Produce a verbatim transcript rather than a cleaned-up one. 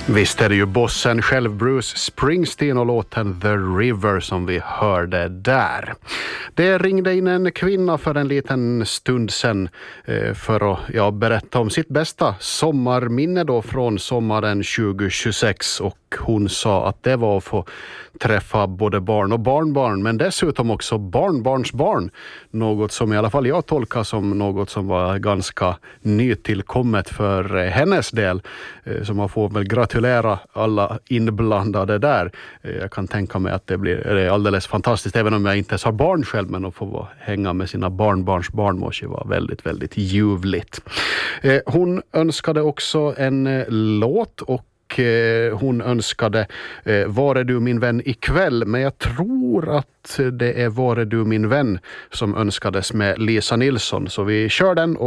Visst är det ju bossen själv, Bruce Springsteen, och låten The River som vi hörde där. Det ringde in en kvinna för en liten stund sedan eh, för att ja, berätta om sitt bästa sommarminne då från sommaren tjugo tjugosex, och hon sa att det var att få träffa både barn och barnbarn, men dessutom också barnbarnsbarn. Något som i alla fall jag tolkar som något som var ganska nytillkommet för eh, hennes del. Eh, så man får väl gratulera alla inblandade där. Eh, jag kan tänka mig att det blir det är alldeles fantastiskt, även om jag inte ens har barn själv, men att få hänga med sina barnbarns barn måste vara väldigt, väldigt ljuvligt. Eh, hon önskade också en eh, låt, och hon önskade eh, Var är du min vän ikväll, men jag tror att det är Var är du min vän som önskades med Lisa Nilsson, så vi kör den. Och